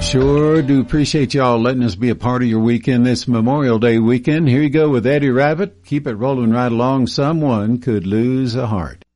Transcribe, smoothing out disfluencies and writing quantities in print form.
Sure do appreciate y'all letting us be a part of your weekend this Memorial Day weekend. Here you go with Eddie Rabbitt. Keep it rolling right along. Someone could lose a heart.